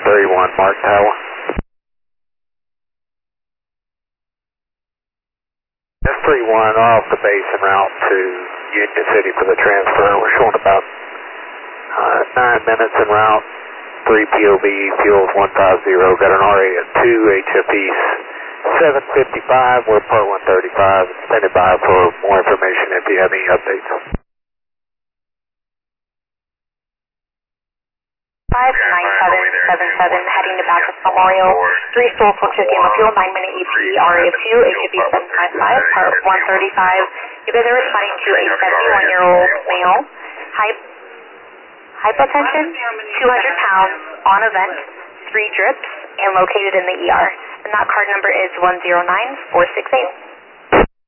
31 Mark Tower. S31 off the base en route to Union City for the transfer. We're showing about 9 minutes en route. 3 POV, fuels 150. Got an RA at 2, HF East 755. We're part 135. Standing by for more information if you have any updates. 59777 heading to Baptist Memorial. 3 Soul 450 on the fuel, 9 minute ETA, RA of 2, HF East 755, part 135. You've been responding to a 71-year-old male. Hypotension, 200 pounds, on event, 3 drips, and located in the ER. And that card number is 109468.